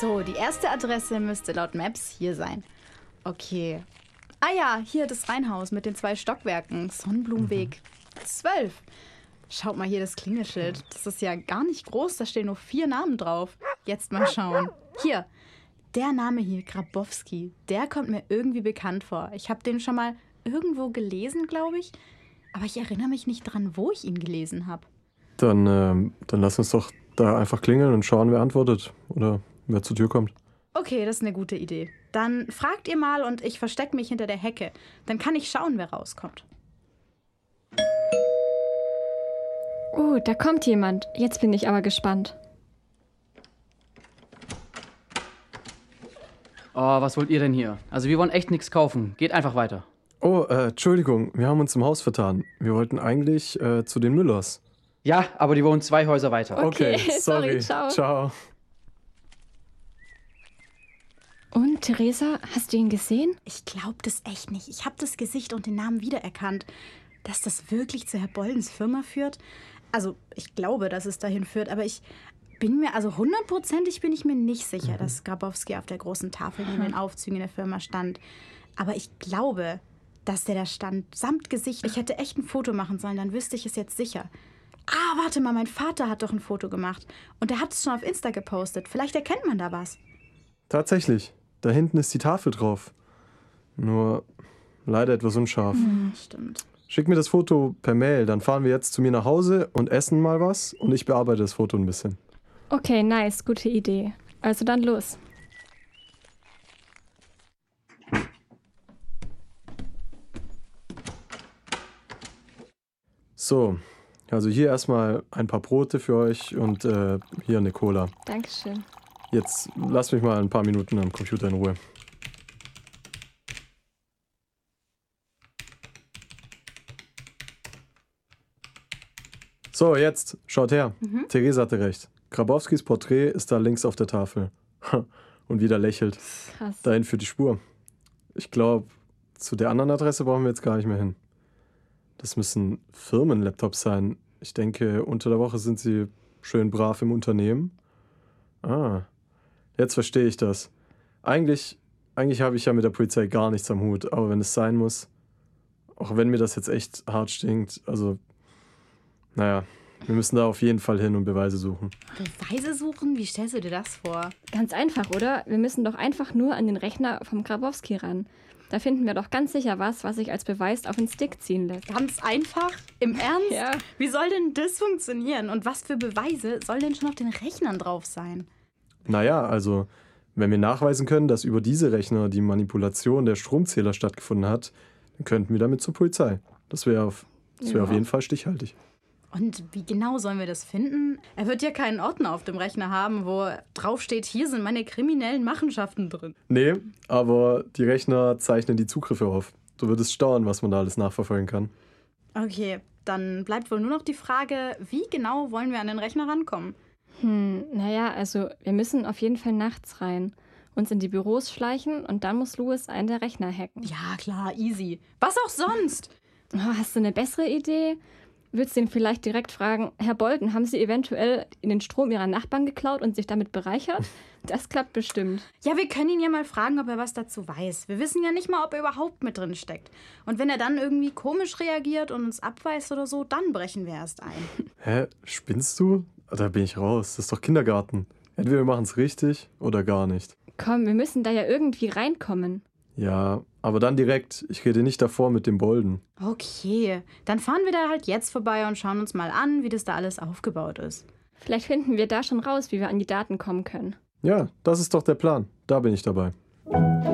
So, die erste Adresse müsste laut Maps hier sein. Okay. Ah ja, hier das Reihenhaus mit den 2 Stockwerken. Sonnenblumenweg 12. Schaut mal hier das Klingelschild. Das ist ja gar nicht groß, da stehen nur 4 Namen drauf. Jetzt mal schauen. Hier, der Name hier, Grabowski, der kommt mir irgendwie bekannt vor. Ich habe den schon mal irgendwo gelesen, glaube ich. Aber ich erinnere mich nicht dran, wo ich ihn gelesen habe. Dann lass uns doch da einfach klingeln und schauen, wer antwortet. Oder wer zur Tür kommt. Okay, das ist eine gute Idee. Dann fragt ihr mal und ich verstecke mich hinter der Hecke. Dann kann ich schauen, wer rauskommt. Da kommt jemand. Jetzt bin ich aber gespannt. Oh, was wollt ihr denn hier? Also wir wollen echt nichts kaufen. Geht einfach weiter. Oh, Entschuldigung, wir haben uns im Haus vertan. Wir wollten eigentlich zu den Müllers. Ja, aber die wohnen 2 Häuser weiter. Okay, sorry, ciao. Ciao. Und, Theresa, hast du ihn gesehen? Ich glaube das echt nicht. Ich habe das Gesicht und den Namen wiedererkannt. Dass das wirklich zu Herr Boldens Firma führt? Also, ich glaube, dass es dahin führt, aber ich bin mir, also 100%ig bin ich mir nicht sicher, dass Grabowski auf der großen Tafel neben den Aufzügen der Firma stand. Aber ich glaube, dass der da stand, samt Gesicht. Ich hätte echt ein Foto machen sollen, dann wüsste ich es jetzt sicher. Ah, warte mal, mein Vater hat doch ein Foto gemacht. Und der hat es schon auf Insta gepostet. Vielleicht erkennt man da was. Tatsächlich, da hinten ist die Tafel drauf. Nur leider etwas unscharf. Stimmt. Schick mir das Foto per Mail, dann fahren wir jetzt zu mir nach Hause und essen mal was und ich bearbeite das Foto ein bisschen. Okay, nice, gute Idee. Also dann los. So, also hier erstmal ein paar Brote für euch und hier eine Cola. Dankeschön. Jetzt lasst mich mal ein paar Minuten am Computer in Ruhe. So, jetzt, schaut her. Theresa hatte recht. Grabowskis Porträt ist da links auf der Tafel. Und wieder lächelt. Krass. Dahin führt die Spur. Ich glaube, zu der anderen Adresse brauchen wir jetzt gar nicht mehr hin. Das müssen Firmenlaptops sein. Ich denke, unter der Woche sind sie schön brav im Unternehmen. Ah, jetzt verstehe ich das. Eigentlich habe ich ja mit der Polizei gar nichts am Hut, aber wenn es sein muss, auch wenn mir das jetzt echt hart stinkt, also, naja, wir müssen da auf jeden Fall hin und Beweise suchen. Beweise suchen? Wie stellst du dir das vor? Ganz einfach, oder? Wir müssen doch einfach nur an den Rechner vom Grabowski ran. Da finden wir doch ganz sicher was sich als Beweis auf den Stick ziehen lässt. Ganz einfach? Im Ernst? Ja. Wie soll denn das funktionieren? Und was für Beweise soll denn schon auf den Rechnern drauf sein? Naja, also, wenn wir nachweisen können, dass über diese Rechner die Manipulation der Stromzähler stattgefunden hat, dann könnten wir damit zur Polizei. Das wäre auf jeden Fall stichhaltig. Und wie genau sollen wir das finden? Er wird ja keinen Ordner auf dem Rechner haben, wo draufsteht, hier sind meine kriminellen Machenschaften drin. Nee, aber die Rechner zeichnen die Zugriffe auf. Du würdest staunen, was man da alles nachverfolgen kann. Okay, dann bleibt wohl nur noch die Frage, wie genau wollen wir an den Rechner rankommen? Naja, also wir müssen auf jeden Fall nachts rein, uns in die Büros schleichen und dann muss Louis einen der Rechner hacken. Ja, klar, easy. Was auch sonst? Oh, hast du eine bessere Idee? Würdest du ihn vielleicht direkt fragen, Herr Bolden, haben Sie eventuell in den Strom Ihrer Nachbarn geklaut und sich damit bereichert? Das klappt bestimmt. Ja, wir können ihn ja mal fragen, ob er was dazu weiß. Wir wissen ja nicht mal, ob er überhaupt mit drin steckt. Und wenn er dann irgendwie komisch reagiert und uns abweist oder so, dann brechen wir erst ein. Hä? Spinnst du? Da bin ich raus. Das ist doch Kindergarten. Entweder wir machen es richtig oder gar nicht. Komm, wir müssen da ja irgendwie reinkommen. Ja, aber dann direkt. Ich rede nicht davor mit dem Bolden. Okay, dann fahren wir da halt jetzt vorbei und schauen uns mal an, wie das da alles aufgebaut ist. Vielleicht finden wir da schon raus, wie wir an die Daten kommen können. Ja, das ist doch der Plan. Da bin ich dabei.